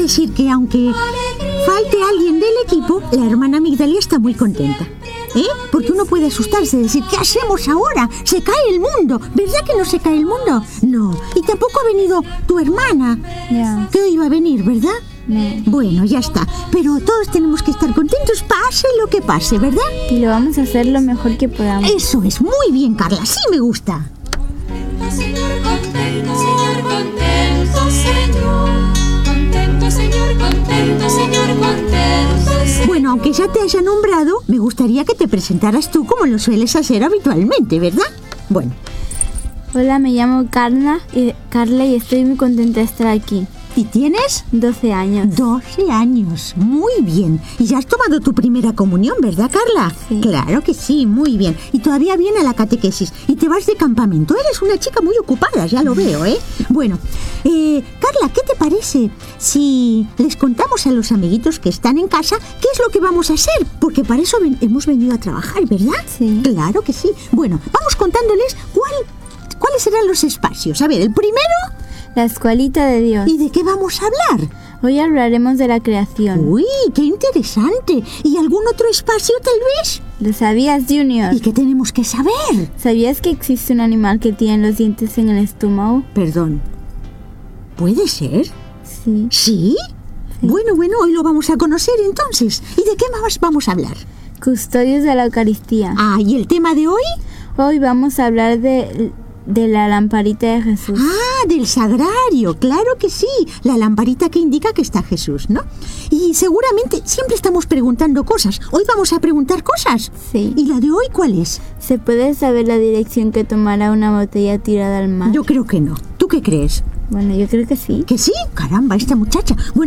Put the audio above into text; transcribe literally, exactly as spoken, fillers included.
decir que aunque falte alguien del equipo, la hermana Migdalia está muy contenta. ¿Eh? Porque uno puede asustarse y decir, ¿qué hacemos ahora? Se cae el mundo. ¿Verdad que no se cae el mundo? No. Y tampoco ha venido tu hermana. Ya. Que iba a venir, ¿verdad? No. Bueno, ya está. Pero todos tenemos que estar contentos, pase lo que pase, ¿verdad? Y lo vamos a hacer lo mejor que podamos. Eso es, muy bien, Carla. Sí me gusta. Señor, contento, Señor, contento, Señor. Contento, Señor, contento, Señor, contento, Señor. Bueno, aunque ya te haya nombrado, me gustaría que te presentaras tú como lo sueles hacer habitualmente, ¿verdad? Bueno. Hola, me llamo Carla y, Carla y estoy muy contenta de estar aquí. ¿Y tienes? doce años. doce años, muy bien. Y ya has tomado tu primera comunión, ¿verdad, Carla? Sí. Claro que sí, muy bien. Y todavía viene la catequesis. Y te vas de campamento. Eres una chica muy ocupada, ya lo veo, ¿eh? Bueno, eh, Carla, ¿qué te parece si les contamos a los amiguitos que están en casa qué es lo que vamos a hacer? Porque para eso ven- hemos venido a trabajar, ¿verdad? Sí. Claro que sí. Bueno, vamos contándoles cuál, cuáles serán los espacios. A ver, el primero... La escuelita de Dios. ¿Y de qué vamos a hablar? Hoy hablaremos de la creación. Uy, qué interesante. ¿Y algún otro espacio tal vez? ¿Lo sabías, Junior? ¿Y qué tenemos que saber? ¿Sabías que existe un animal que tiene los dientes en el estómago? Perdón. ¿Puede ser? Sí. ¿Sí? Bueno, bueno, hoy lo vamos a conocer entonces. ¿Y de qué más vamos a hablar? Custodios de la Eucaristía. Ah, ¿y el tema de hoy? Hoy vamos a hablar de, de la lamparita de Jesús. Ah, del sagrario, claro que sí. La lamparita que indica que está Jesús, ¿no? Y seguramente siempre estamos preguntando cosas. Hoy vamos a preguntar cosas. Sí. ¿Y la de hoy cuál es? ¿Se puede saber la dirección que tomará una botella tirada al mar? Yo creo que no. ¿Tú qué crees? Bueno, yo creo que sí. ¿Que sí? Caramba, esta muchacha. Bueno,